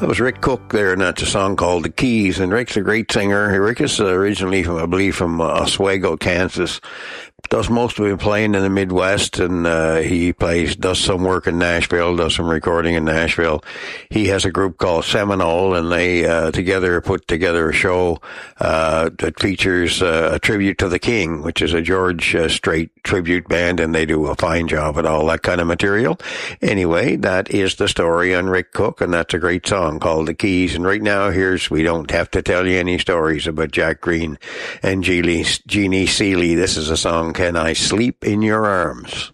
That was Rick Cook there, and that's a song called The Keys. And Rick's a great singer. Rick is originally from, I believe, from Oswego, Kansas. Does most of it playing in the Midwest, and he does some work in Nashville, does some recording in Nashville. He has a group called Seminole, and they put together a show that features a tribute to the King, which is a George Strait tribute band, and they do a fine job at all that kind of material. Anyway, that is the story on Rick Cook, and that's a great song called The Keys. And right now, we don't have to tell you any stories about Jack Green and Jeannie Seely. This is a song, Can I Sleep in Your Arms?